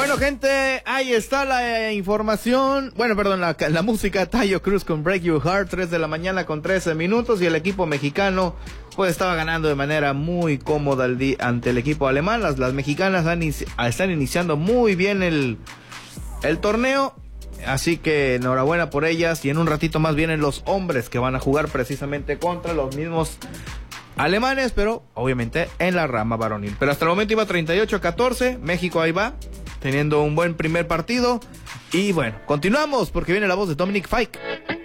Bueno, gente, ahí está la información. Bueno, perdón, la música. Taio Cruz con Break Your Heart, 3 de la mañana con 13 minutos. Y el equipo mexicano pues estaba ganando de manera muy cómoda ante el equipo alemán. Las mexicanas están iniciando muy bien el torneo. Así que enhorabuena por ellas. Y en un ratito más vienen los hombres que van a jugar precisamente contra los mismos alemanes, pero obviamente en la rama varonil. Pero hasta el momento iba 38-14. México ahí va, teniendo un buen primer partido. Y bueno, continuamos porque viene la voz de Dominic Fike.